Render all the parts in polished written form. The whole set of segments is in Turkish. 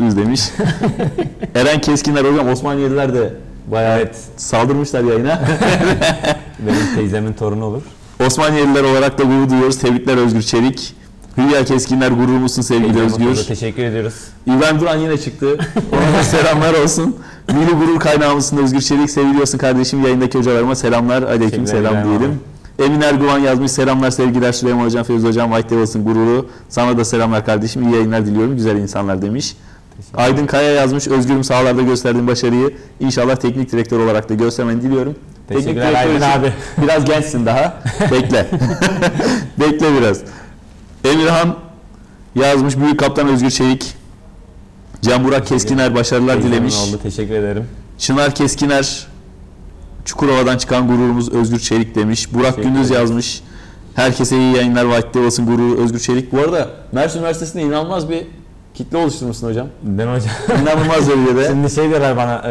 mutluyuz demiş. Eren Keskinler hocam Osmaniyeliler de bayağı saldırmışlar yayına. Benim teyzemin torunu olur. Osmaniyeliler olarak da gurur duyuyoruz. Tebrikler Özgür Çelik. Hülya Keskinler gururumuzsun sevgili Özgür. Teşekkür ediyoruz. İbrahim Duran yine çıktı. Ona da selamlar olsun. Milli gurur kaynağımızsın Özgür Çelik. Seviliyorsun kardeşim. Yayındaki hocalarıma selamlar. Aleyküm selam diyelim. Emin Erguvan yazmış. Selamlar sevgiler Süleyman Hocam, Fevzi Hocam, White Devils'ın gururu. Sana da selamlar kardeşim. İyi yayınlar diliyorum. Güzel insanlar demiş. Aydın Kaya yazmış. Özgürüm sahalarda gösterdiğin başarıyı İnşallah teknik direktör olarak da göstermeni diliyorum. Teşekkürler Aydın abi. Biraz gençsin daha. Bekle. Bekle biraz. Emirhan yazmış. Büyük kaptan Özgür Çelik. Can Burak Keskiner başarılar dilemiş. Oldu. Teşekkür ederim. Çınar Keskiner Çukurova'dan çıkan gururumuz Özgür Çelik demiş. Burak Gündüz yazmış. Herkese iyi yayınlar. White Devils'ın gururu Özgür Çelik. Bu arada Mersin Üniversitesi'nde inanılmaz bir kitle oluşturmuşsun hocam. Ben hocam. İnanılmaz öyle de. Şimdi şey diyorlar bana,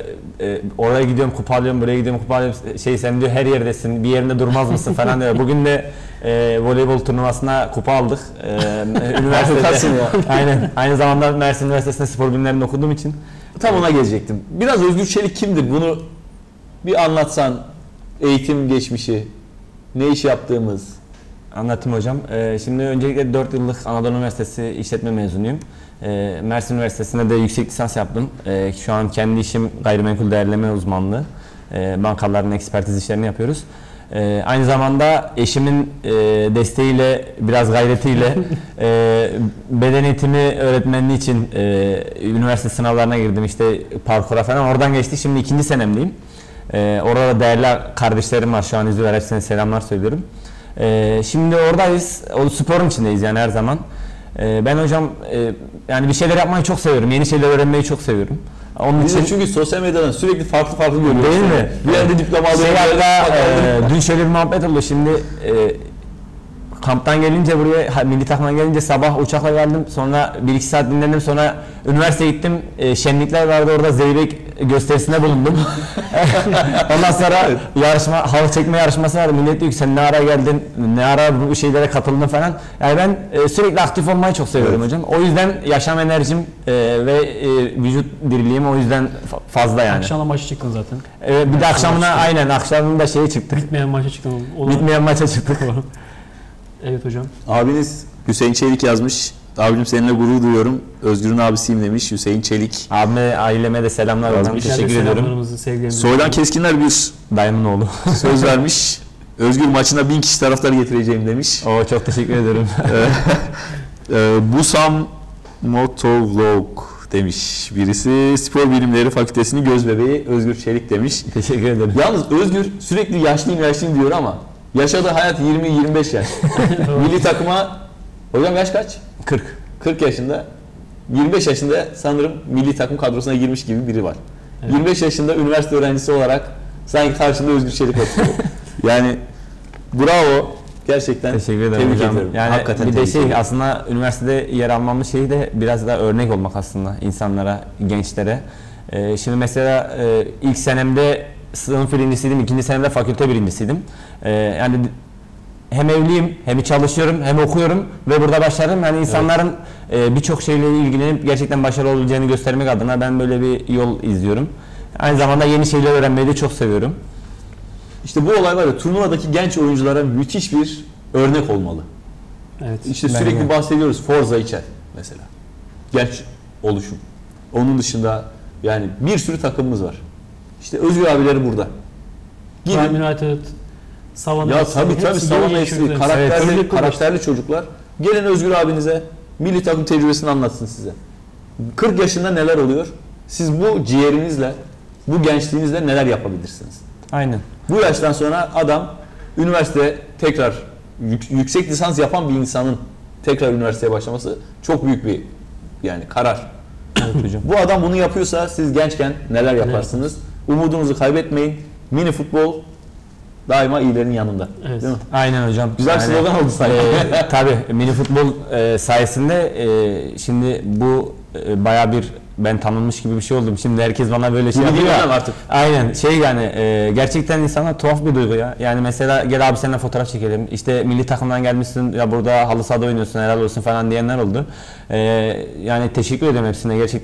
oraya gidiyorum kupa alıyorum, buraya gidiyorum kupa alıyorum. Sen diyor her yerdesin, bir yerinde durmaz mısın falan diyor. Bugün de voleybol turnuvasına kupa aldık. Üniversitede. Aynen. Aynı zamanda Mersin Üniversitesi'nde spor bilimlerinde okuduğum için. Tam ona gelecektim. Biraz Özgür Çelik kimdir? Bunu bir anlatsan, eğitim geçmişi, ne iş yaptığımız. Anlatayım hocam. Şimdi öncelikle 4 yıllık Anadolu Üniversitesi işletme mezunuyum. Mersin Üniversitesi'nde de yüksek lisans yaptım. Şu an kendi işim gayrimenkul değerleme uzmanlığı. Bankaların ekspertiz işlerini yapıyoruz. Aynı zamanda eşimin desteğiyle, biraz gayretiyle beden eğitimi öğretmenliği için üniversite sınavlarına girdim. İşte parkura falan oradan geçti. Şimdi 2. senemdeyim. Orada değerli kardeşlerim var. Şu an izliyorlar. Hepsine selamlar söylüyorum. Şimdi oradayız. O sporun içindeyiz yani her zaman. Ben hocam yani bir şeyler yapmayı çok seviyorum. Yeni şeyler öğrenmeyi çok seviyorum. Onun için çünkü sosyal medyadan sürekli farklı görüyoruz. Değil mi? Bir yerde diploma alıyor. Dün şöyle bir muhabbet oldu. Şimdi kamptan gelince buraya, milli takımdan gelince sabah uçakla geldim. Sonra 1-2 saat dinlendim. Sonra üniversiteye gittim. Şenlikler vardı orada. Zeybek gösterisinde bulundum. Ondan sonra yarışma, halı çekme yarışması vardı. Millet diyor ki sen ne ara geldin, ne ara bu şeylere katıldın falan. Yani ben sürekli aktif olmayı çok seviyorum hocam. O yüzden yaşam enerjim ve vücut diriliğim o yüzden fazla yani. Akşamda maça çıktın zaten. Bir de akşamına aynen akşamında şeye çıktık. Bitmeyen maça çıktın. Bitmeyen maça çıktık. Evet hocam. Abiniz Hüseyin Çelik yazmış. Abim seninle gurur duyuyorum. Özgür'ün abisiyim demiş Hüseyin Çelik. Abime, aileme de selamlar olsun. Teşekkür ediyorum. Soydan Keskinler bir dayımın oğlu söz vermiş. Özgür maçına 1000 kişi taraftar getireceğim demiş. Çok teşekkür ederim. Busam Motovlog demiş birisi. Spor Bilimleri Fakültesinin gözbebeği Özgür Çelik demiş. Teşekkür ederim. Yalnız Özgür sürekli yaşlıyım diyor ama yaşadığı hayat 20-25 yaş. Milli takıma hocam yaş kaç? 40. 40 yaşında. 25 yaşında sanırım milli takım kadrosuna girmiş gibi biri var. Evet. 25 yaşında üniversite öğrencisi olarak sanki karşında Özgür Çelik oturuyor. Yani bravo. Gerçekten teşekkür ederim tebrik hocam. ediyorum. Yani hakikaten bir de aslında üniversitede yer almamın şeyi de biraz daha örnek olmak aslında insanlara, gençlere. Şimdi mesela ilk senemde sınıf birincisiydim, 2. senemde fakülte birincisiydim. Yani hem evliyim, hem çalışıyorum, hem okuyorum ve burada başardım. Yani insanların birçok şeyle ilgilenip gerçekten başarılı olabileceğini göstermek adına ben böyle bir yol izliyorum. Aynı zamanda yeni şeyler öğrenmeyi de çok seviyorum. İşte bu olay var ya, turnuvadaki genç oyunculara müthiş bir örnek olmalı. Evet. İşte sürekli bahsediyoruz Forza içer mesela. Genç oluşum. Onun dışında yani bir sürü takımımız var. İşte Özgür abileri burada. Prime United, Savana. Ya tabii Savana eski karakterli çocuklar. Gelin Özgür abinize milli takım tecrübesini anlatsın size. 40 yaşında neler oluyor? Siz bu ciğerinizle, bu gençliğinizle neler yapabilirsiniz? Aynen. Bu yaştan sonra adam üniversite tekrar yüksek lisans yapan bir insanın tekrar üniversiteye başlaması çok büyük bir yani karar. Evet hocam. Bu adam bunu yapıyorsa siz gençken neler yaparsınız? Umudunuzu kaybetmeyin. Mini futbol daima iyilerin yanında. Evet. Değil mi? Aynen hocam. Güzel slogan oldu sanki. Tabii mini futbol sayesinde şimdi bu bayağı bir ben tanınmış gibi bir şey oldum. Şimdi herkes bana böyle şey yapıyor artık. Aynen yani gerçekten insana tuhaf bir duygu ya. Yani mesela gel abi seninle fotoğraf çekelim. İşte milli takımdan gelmişsin ya burada halı sahada oynuyorsun helal olsun falan diyenler oldu. Yani teşekkür ederim hepsine gerçekten.